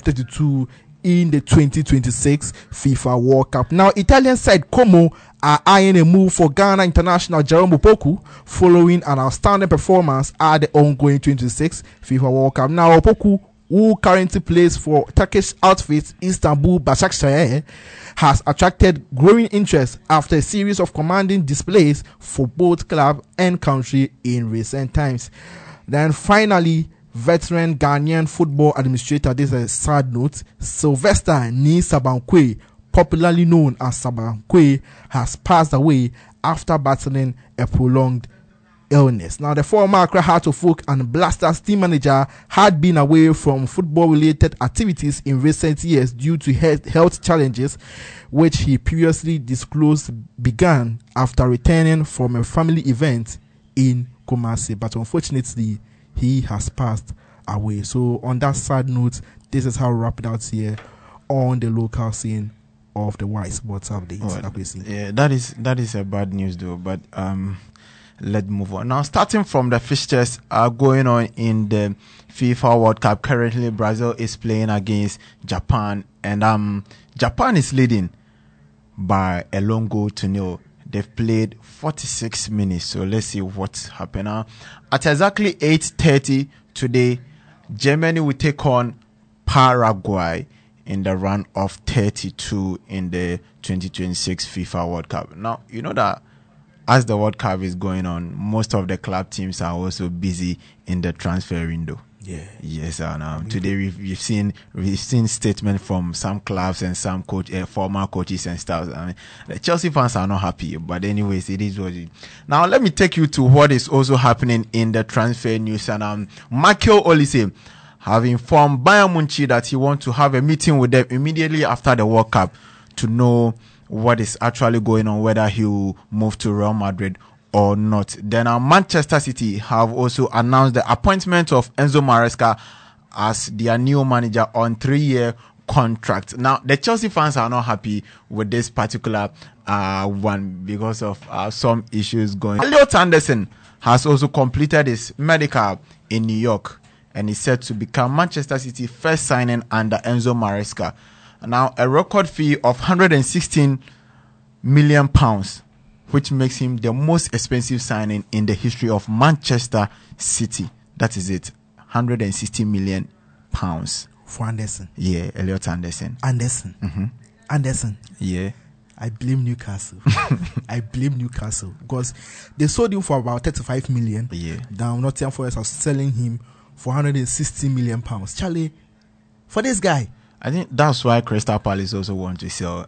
32 in the 2026 FIFA World Cup. Now, Italian side Como are eyeing a move for Ghana international Jerome Opoku following an outstanding performance at the ongoing 2026 FIFA World Cup. Now, Opoku, who currently plays for Turkish outfit Istanbul Başakşehir, has attracted growing interest after a series of commanding displays for both club and country in recent times. Then finally, veteran Ghanaian football administrator, this is a sad note, Sylvester Ni Sabankwe, popularly known as Sabankwe, has passed away after battling a prolonged illness. Now, the former Accra Heart of Oak and Blasters team manager had been away from football-related activities in recent years due to health challenges, which he previously disclosed began after returning from a family event in Kumasi. But unfortunately, he has passed away. So on that sad note, this is how we wrap it out here on the local scene of the White Sports Updates. Yeah, that is a bad news though. But let's move on. Now, starting from the fixtures going on in the FIFA World Cup. Currently, Brazil is playing against Japan, and Japan is leading by a long goal to nil. They've played 46 minutes, so let's see what's happening now. At exactly 8:30 today, Germany will take on Paraguay in the round of 32 in the 2026 FIFA World Cup. Now, you know that as the World Cup is going on, most of the club teams are also busy in the transfer window. Yeah. Yes, and today we've seen statements from some clubs and some former coaches and staff. I mean, the Chelsea fans are not happy, but anyways, it is what it is. Now, let me take you to what is also happening in the transfer news. And Michael Olise have informed Bayern Munich that he wants to have a meeting with them immediately after the World Cup to know what is actually going on, whether he will move to Real Madrid or not. Then Manchester City have also announced the appointment of Enzo Maresca as their new manager on 3-year contract. Now, the Chelsea fans are not happy with this particular one because of some issues going on. Elliot Anderson has also completed his medical in New York and is set to become Manchester City's first signing under Enzo Maresca. Now, a record fee of £116 million, which makes him the most expensive signing in the history of Manchester City. That is it, £160 million. For Anderson? Yeah, Elliot Anderson. Anderson? Mm-hmm. Anderson? Yeah. I blame Newcastle. I blame Newcastle because they sold him for about 35 million. Yeah. Now, Nottingham Forest are selling him for £160 million. Charlie, for this guy. I think that's why Crystal Palace also want to sell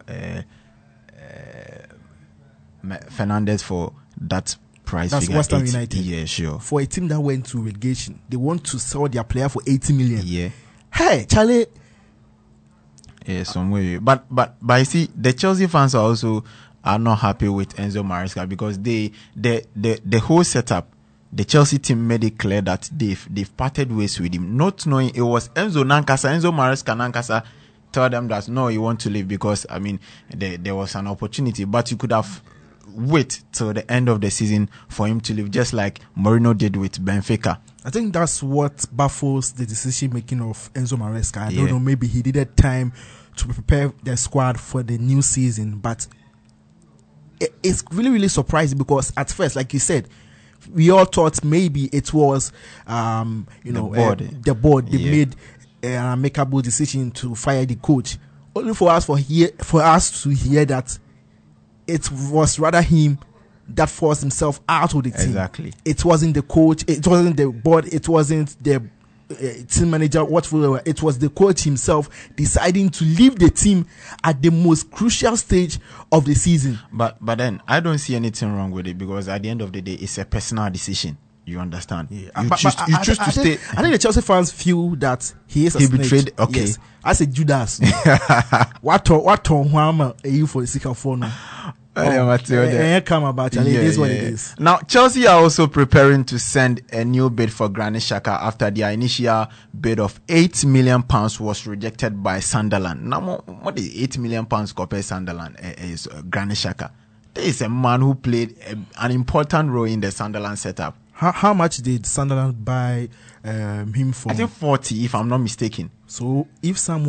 Fernandes for that price. That's figure. West Ham United. Yeah, sure. For a team that went to relegation, they want to sell their player for 80 million. Yeah. Hey, Charlie. Yeah, some way. But you see, the Chelsea fans are not happy with Enzo Maresca because the whole setup, the Chelsea team made it clear that they've parted ways with him, not knowing it was Enzo Maresca tell them that no, you want to leave because I mean there was an opportunity, but you could have wait till the end of the season for him to leave, just like Mourinho did with Benfica. I think that's what baffles the decision making of Enzo Maresca. I don't know, maybe he needed time to prepare the squad for the new season, but it's really, really surprising because at first, like you said, we all thought maybe it was, the board. They made an amicable decision to fire the coach. Only for us to hear that it was rather him that forced himself out of the team. Exactly. It wasn't the coach. It wasn't the board. It wasn't the team manager. Whatever. It was the coach himself deciding to leave the team at the most crucial stage of the season. But then I don't see anything wrong with it because at the end of the day, it's a personal decision. You understand? Yeah. You choose to stay. I think the Chelsea fans feel that he is a snitch. Betrayed. Okay. Yes. I said Judas. What on you for the sake of phone? Come about it is what it is. Now, Chelsea are also preparing to send a new bid for Granit Xhaka after their initial bid of £8 million was rejected by Sunderland. Now, what is £8 million compared to Sunderland? Is Granit Xhaka. There is a man who played an important role in the Sunderland setup. How much did Sunderland buy him for? I think 40, if I'm not mistaken. So if someone